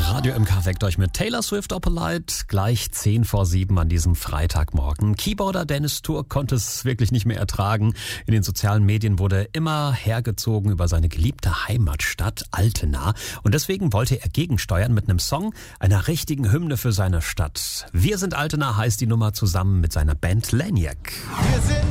Radio MK weckt euch mit Taylor Swift Opalite gleich 10 vor 7 an diesem Freitagmorgen. Keyboarder Dennis Turk konnte es wirklich nicht mehr ertragen. In den sozialen Medien wurde immer hergezogen über seine geliebte Heimatstadt Altena. Und deswegen wollte er gegensteuern mit einem Song, einer richtigen Hymne für seine Stadt. Wir sind Altena heißt die Nummer zusammen mit seiner Band Laniac.